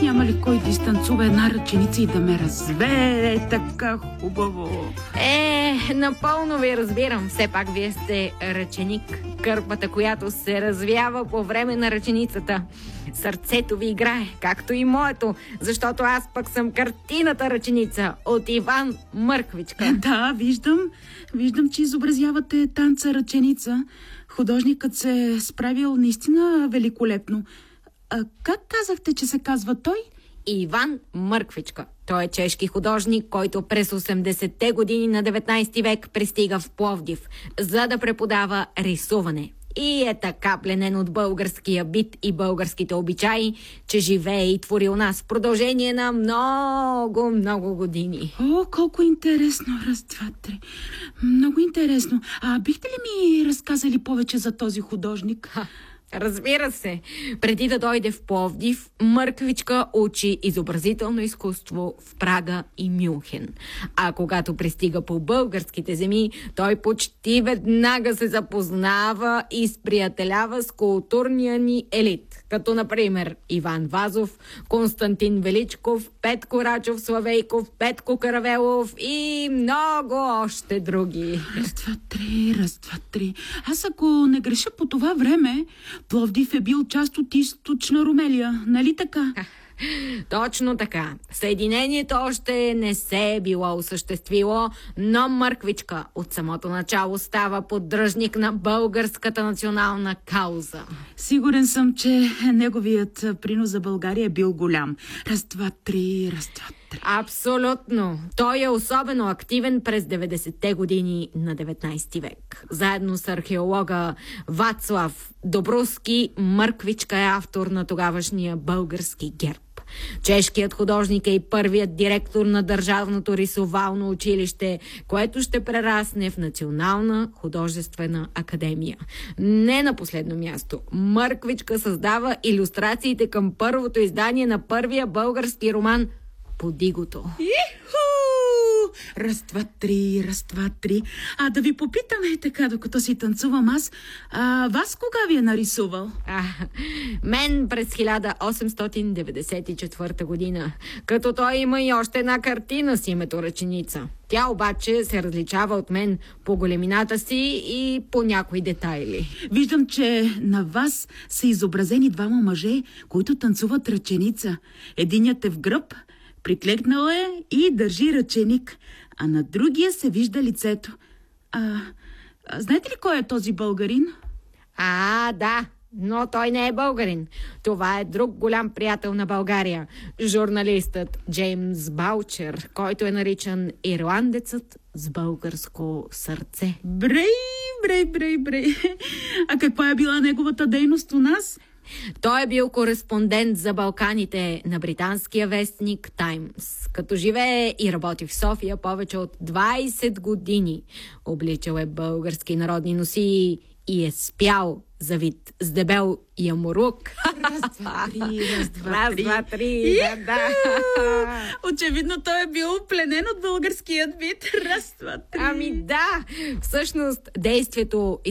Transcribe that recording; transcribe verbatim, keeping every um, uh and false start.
няма ли кой да изтанцува една ръченица и да ме развее така хубаво? Е, напълно ви разбирам. Все пак вие сте ръченик. Кърпата, която се развява по време на ръченицата. Сърцето ви играе, както и моето, защото аз пък съм картината ръченица от Иван Мърквичка. Да, виждам. Виждам, че изобразявате танца ръченица. Художникът се е справил наистина великолепно. А как казахте, че се казва той? Иван Мърквичка. Той е чешки художник, който през осемдесетте години на деветнайсети век пристига в Пловдив, за да преподава рисуване. И е така пленен от българския бит и българските обичаи, че живее и твори у нас в продължение на много, много години. О, колко интересно! Раз, два, три. Много интересно. А бихте ли ми разказали повече за този художник? Ха, разбира се. Преди да дойде в Пловдив, Мърквичка учи изобразително изкуство в Прага и Мюнхен. А когато пристига по българските земи, той почти веднага се запознава и сприятелява с културния ни елит. Като, например, Иван Вазов, Константин Величков, Петко Рачов Славейков, Петко Каравелов и много още други. Раз, два, три, раз, два, три. Аз ако не греша по това време, Пловдив е бил част от източна Румелия, нали така? Точно така. Съединението още не се е било осъществило, но Мърквичка от самото начало става поддръжник на българската национална кауза. Сигурен съм, че неговият принос за България е бил голям. Раз, два, три, раз, два, три. Абсолютно. Той е особено активен през деветдесетте години на деветнайсети век. Заедно с археолога Вацлав Добруски, Мърквичка е автор на тогавашния български герб. Чешкият художник е и първият директор на Държавното рисовално училище, което ще прерасне в Национална художествена академия. Не на последно място, Мърквичка създава илюстрациите към първото издание на първия български роман "Подигото". Иху! Раз, два, три, раз, два, три. А да ви попитам е така, докато си танцувам аз, а вас кога ви е нарисувал? А, мен през хиляда осемстотин деветдесет и четвърта година, като той има и още една картина с името Ръченица. Тя обаче се различава от мен по големината си и по някои детайли. Виждам, че на вас са изобразени двама мъже, които танцуват ръченица. Единият е в гръб, приклекнал е и държи ръченик, а на другия се вижда лицето. А, а знаете ли кой е този българин? А, да, но той не е българин. Това е друг голям приятел на България. Журналистът Джеймс Баучер, който е наричан ирландецът с българско сърце. Брей, брей, брей, брей. А каква е била неговата дейност у нас? Той е бил кореспондент за Балканите на британския вестник Таймс, като живее и работи в София повече от двайсет години. Обличал е български народни носии и е спял за вид с дебел ямурук. Раз, два, три, раз, два, Раз, три. два, три, да, да. Очевидно той е бил пленен от българският вид. Раз, два, три. Ами да, всъщност действието